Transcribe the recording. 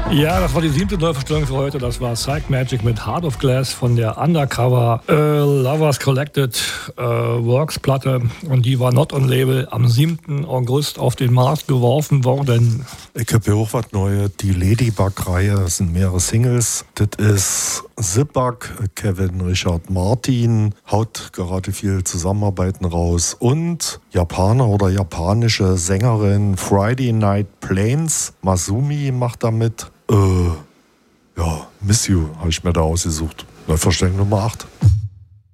Ja, das war die 7. Neuverstellung für heute. Das war Psych Magic mit Heart of Glass von der Undercover Lovers Collected Works Platte. Und die war not on Label am 7. August auf den Markt geworfen worden. Ich habe hier auch was Neues. Die Ladybug-Reihe, das sind mehrere Singles. Das ist Zipbug, Kevin Richard Martin, haut gerade viel Zusammenarbeiten raus. Und Japaner oder japanische Sängerin Friday Night Plains, Masumi macht da mit. Ja, Miss You habe ich mir da ausgesucht. Neuverstellung Nummer 8.